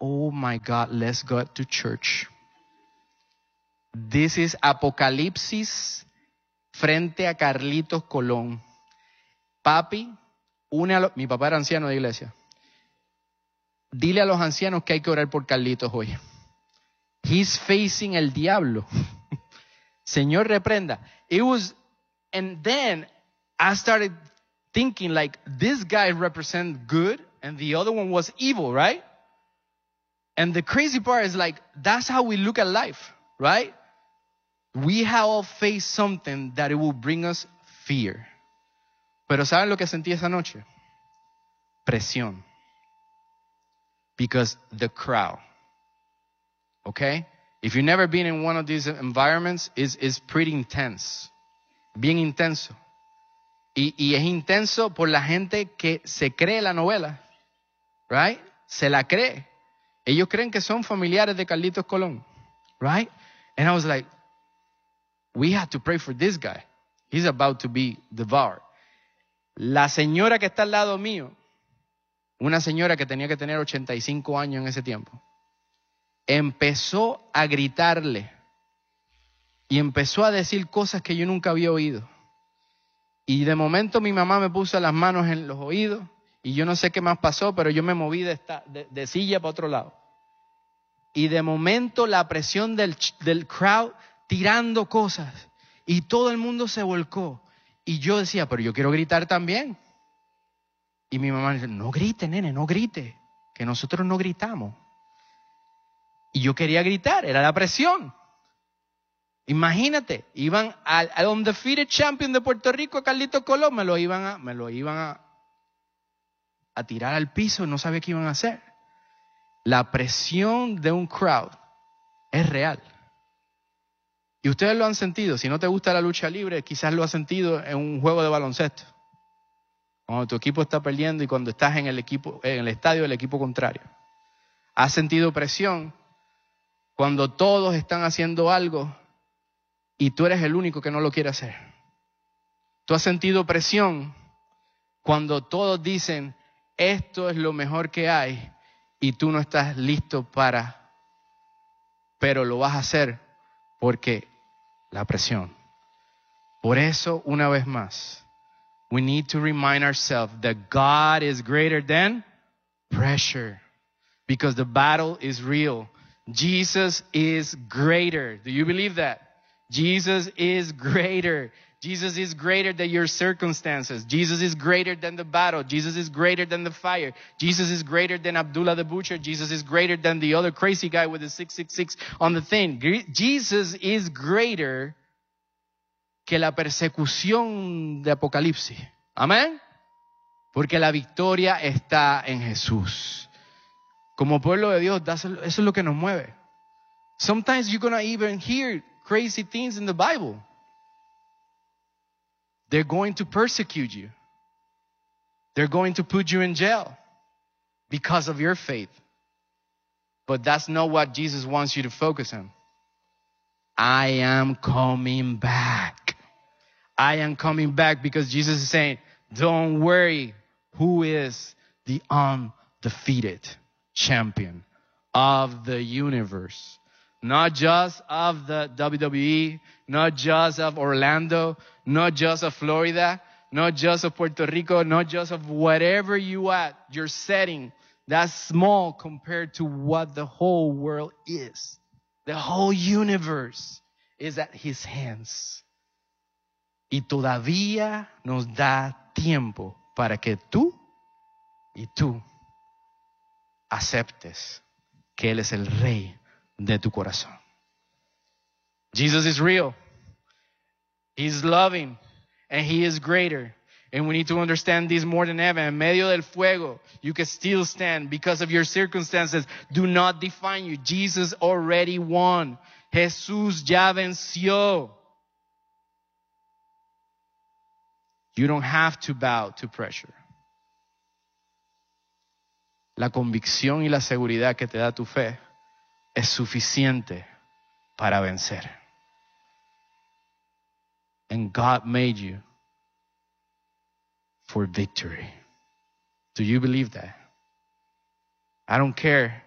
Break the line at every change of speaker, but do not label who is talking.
oh my God, let's go to church. This is Apocalipsis frente a Carlitos Colón. Papi, mi papá era anciano de iglesia. Dile a los ancianos que hay que orar por Carlitos hoy. He's facing el diablo. Señor, reprenda. And then I started thinking like, this guy represents good and the other one was evil, right? And the crazy part is like, that's how we look at life, right? We have all faced something that it will bring us fear. Pero ¿saben lo que sentí esa noche? Presión. Because the crowd. Okay? If you've never been in one of these environments, it's pretty intense. Bien intenso. Y es intenso por la gente que se cree la novela. Right? Se la cree. Ellos creen que son familiares de Carlitos Colón. Right? And I was like, we have to pray for this guy. He's about to be devoured. La señora que está al lado mío, una señora que tenía que tener 85 años en ese tiempo, empezó a gritarle y empezó a decir cosas que yo nunca había oído. Y de momento mi mamá me puso las manos en los oídos y yo no sé qué más pasó, pero yo me moví de silla para otro lado. Y de momento la presión del crowd tirando cosas y todo el mundo se volcó. Y yo decía, pero yo quiero gritar también. Y mi mamá dice, no grite, nene, no grite, que nosotros no gritamos. Y yo quería gritar, era la presión. Imagínate, iban al undefeated champion de Puerto Rico, Carlitos Colón, me lo iban a tirar al piso, no sabía qué iban a hacer. La presión de un crowd es real. Y ustedes lo han sentido. Si no te gusta la lucha libre, quizás lo has sentido en un juego de baloncesto. Cuando tu equipo está perdiendo y cuando estás en el estadio del equipo contrario. Has sentido presión cuando todos están haciendo algo y tú eres el único que no lo quiere hacer. Tú has sentido presión cuando todos dicen, esto es lo mejor que hay y tú no estás listo pero lo vas a hacer porque la presión. Por eso, una vez más, we need to remind ourselves that God is greater than pressure. Because the battle is real. Jesus is greater. Do you believe that? Jesus is greater. Jesus is greater than your circumstances. Jesus is greater than the battle. Jesus is greater than the fire. Jesus is greater than Abdullah the butcher. Jesus is greater than the other crazy guy with the 666 on the thing. Jesus is greater que la persecución de Apocalipsis. Amén. Porque la victoria está en Jesús. Como pueblo de Dios, eso es lo que nos mueve. Sometimes you're going to even hear crazy things in the Bible. They're going to persecute you. They're going to put you in jail because of your faith. But that's not what Jesus wants you to focus on. I am coming back. I am coming back because Jesus is saying, don't worry, who is the undefeated champion of the universe? Not just of the WWE, not just of Orlando, not just of Florida, not just of Puerto Rico, not just of whatever you're setting. That's small compared to what the whole world is. The whole universe is at his hands. Y todavía nos da tiempo para que tú y tú aceptes que Él es el Rey de tu corazón. Jesus is real. He's loving. And He is greater. And we need to understand this more than ever. En medio del fuego, you can still stand because of your circumstances. Do not define you. Jesus already won. Jesús ya venció. You don't have to bow to pressure. La convicción y la seguridad que te da tu fe es suficiente para vencer. And God made you for victory. Do you believe that? I don't care